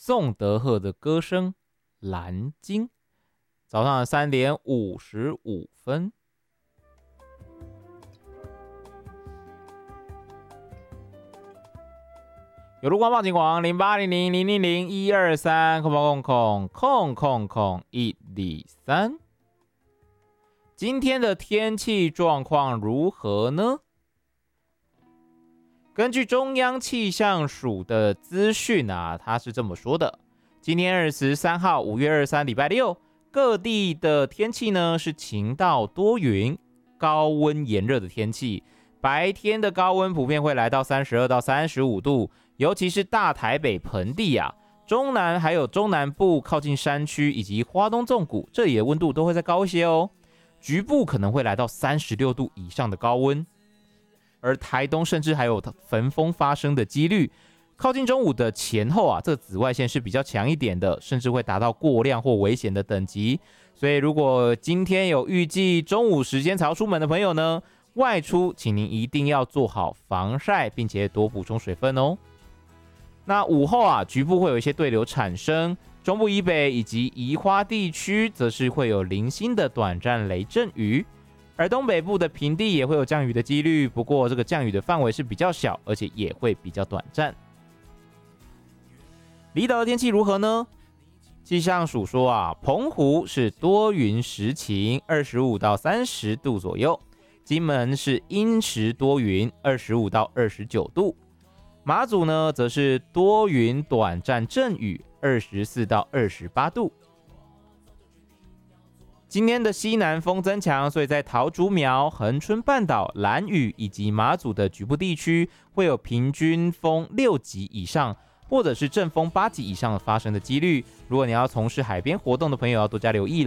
宋德赫的歌声《蓝鲸》。早上的3点55分。有路光报警广08000001230800123。今天的天气状况如何呢？根据中央气象署的资讯啊，它是这么说的：今天23号5月23礼拜六，各地的天气呢是晴到多云，高温炎热的天气。白天的高温普遍会来到32到35度，尤其是大台北盆地啊、中南还有中南部靠近山区以及花东纵谷，这里的温度都会再高一些哦。局部可能会来到36度以上的高温。而台东甚至还有焚风发生的几率，靠近中午的前后啊，这个紫外线是比较强一点的，甚至会达到过量或危险的等级。所以如果今天有预计中午时间才要出门的朋友呢，外出请您一定要做好防晒，并且多补充水分哦。那午后啊，局部会有一些对流产生，中部以北以及宜花地区则是会有零星的短暂雷阵雨。而东北部的平地也会有降雨的几率，不过这个降雨的范围是比较小，而且也会比较短暂。离岛的天气如何呢？气象署说啊，澎湖是多云时晴，25到30度左右；金门是阴时多云，25到29度；马祖呢则是多云短暂阵雨，24到28度。今天的西南风增强，所以在桃竹苗、恒春半岛、兰屿以及马祖的局部地区会有平均风6级以上，或者是阵风8级以上的发生的几率。如果你要从事海边活动的朋友，要多加留意。